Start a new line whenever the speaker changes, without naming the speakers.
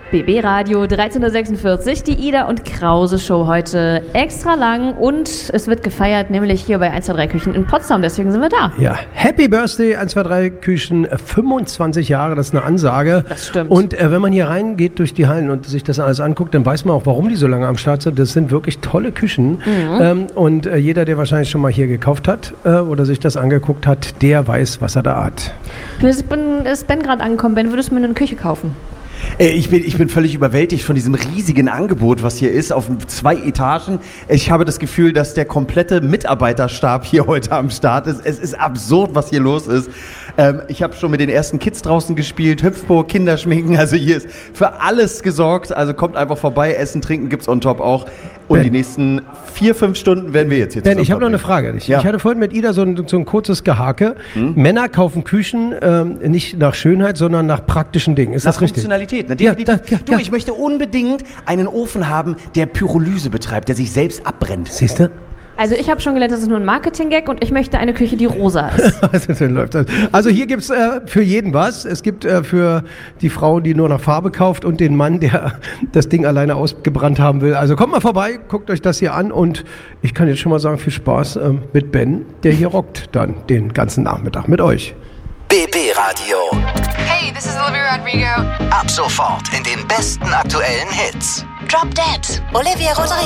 BB Radio 13.46 Uhr, die Ida und Krause Show heute extra lang und es wird gefeiert, nämlich hier bei 123 Küchen in Potsdam, deswegen sind wir da.
Ja, Happy Birthday 123 Küchen, 25 Jahre, das ist eine Ansage.
Das stimmt.
Und wenn man hier reingeht durch die Hallen und sich das alles anguckt, dann weiß man auch, warum die so lange am Start sind. Das sind wirklich tolle Küchen und jeder, der wahrscheinlich schon mal hier gekauft hat oder sich das angeguckt hat, der weiß, was er da hat.
Ist Ben gerade angekommen. Ben, würdest du mir eine Küche kaufen?
Ich bin völlig überwältigt von diesem riesigen Angebot, was hier ist, auf 2 Etagen. Ich habe das Gefühl, dass der komplette Mitarbeiterstab hier heute am Start ist. Es ist absurd, was hier los ist. Ich habe schon mit den ersten Kids draußen gespielt, Hüpfburg, Kinderschminken, also hier ist für alles gesorgt. Also kommt einfach vorbei, Essen, Trinken gibt's on top auch. Und die nächsten 4-5 Stunden werden wir jetzt hier
Ben, ich habe noch eine Frage. Ich hatte vorhin mit Ida so ein kurzes Gehake. Männer kaufen Küchen nicht nach Schönheit, sondern nach praktischen Dingen. Ist das richtig?
Funktionalität. Ich möchte unbedingt einen Ofen haben, der Pyrolyse betreibt, der sich selbst abbrennt.
Siehst du?
Also ich habe schon gelernt, das ist nur ein Marketing-Gag und ich möchte eine Küche, die rosa ist.
Also hier gibt's für jeden was. Es gibt für die Frau, die nur nach Farbe kauft und den Mann, der das Ding alleine ausgebrannt haben will. Also kommt mal vorbei, guckt euch das hier an und ich kann jetzt schon mal sagen, viel Spaß mit Ben, der hier rockt dann den ganzen Nachmittag mit euch.
BB Radio.
Hey, this is Olivia Rodrigo.
Ab sofort in den besten aktuellen Hits.
Drop Dead, Olivia Rodrigo.